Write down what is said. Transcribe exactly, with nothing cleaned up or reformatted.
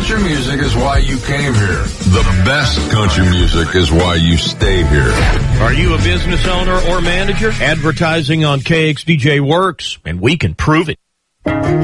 country music is why you came here. The best country music is why you stay here. Are you a business owner or manager? Advertising on K X D J works, and we can prove it.